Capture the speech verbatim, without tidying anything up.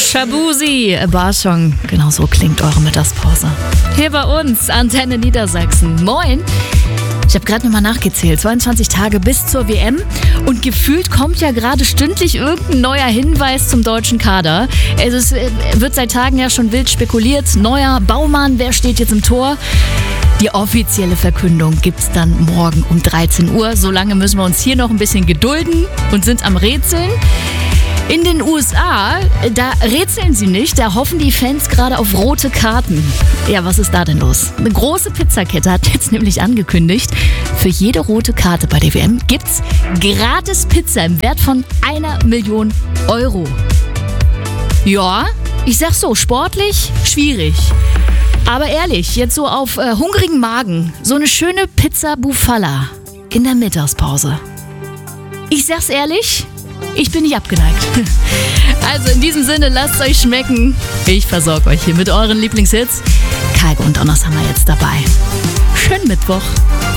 Shabuzi, Barsong. Genau so klingt eure Mittagspause. Hier bei uns, Antenne Niedersachsen. Moin. Ich habe gerade nochmal nachgezählt, zweiundzwanzig Tage bis zur W M und gefühlt kommt ja gerade stündlich irgendein neuer Hinweis zum deutschen Kader. Es wird seit Tagen ja schon wild spekuliert, neuer Baumann, wer steht jetzt im Tor? Die offizielle Verkündung gibt's dann morgen um dreizehn Uhr. Solange müssen wir uns hier noch ein bisschen gedulden und sind am Rätseln. In den U S A, da rätseln sie nicht, da hoffen die Fans gerade auf rote Karten. Ja, was ist da denn los? Eine große Pizzakette hat jetzt nämlich angekündigt, für jede rote Karte bei der W M gibt's gratis Pizza im Wert von einer Million Euro. Ja, ich sag so, sportlich schwierig. Aber ehrlich, jetzt so auf äh, hungrigen Magen, so eine schöne Pizza Bufala in der Mittagspause. Ich sag's ehrlich, ich bin nicht abgeneigt. Also in diesem Sinne, lasst euch schmecken. Ich versorge euch hier mit euren Lieblingshits. Kalk und Donners haben wir jetzt dabei. Schönen Mittwoch.